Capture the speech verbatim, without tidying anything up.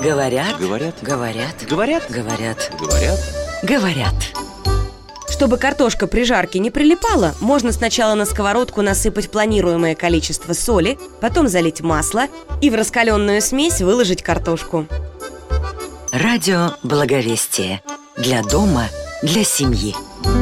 Говорят, Говорят. говорят, Говорят. говорят, Говорят. говорят. Чтобы картошка при жарке не прилипала, можно сначала на сковородку насыпать планируемое количество соли, потом залить масло и в раскаленную смесь выложить картошку. Радио Благовестие. Для дома, для семьи.